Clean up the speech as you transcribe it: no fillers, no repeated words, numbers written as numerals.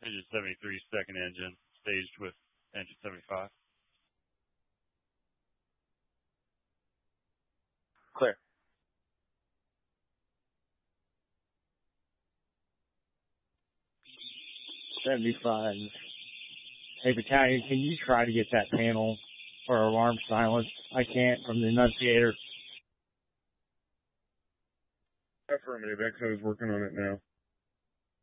Engine 73, second engine, staged with engine 75. Clear. $75. Hey, Battalion, can you try to get that panel or alarm silenced? I can't from the annunciator. Affirmative. Echo's working on it now.